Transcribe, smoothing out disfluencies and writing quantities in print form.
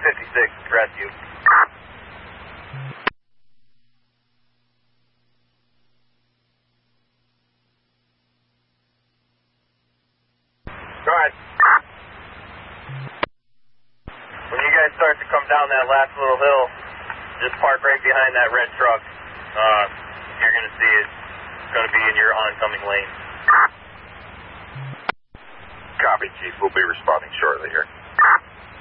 256, rescue. Go ahead. When you guys start to come down that last little hill, just park right behind that red truck. You're going to see it. It's going to be in your oncoming lane. Copy, Chief. We'll be responding shortly here.